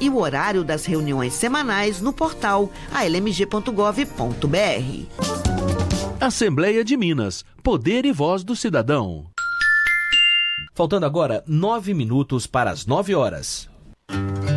e o horário das reuniões semanais no portal almg.gov.br. Assembleia de Minas. Poder e voz do cidadão. Faltando agora 9 minutos para as 9 horas.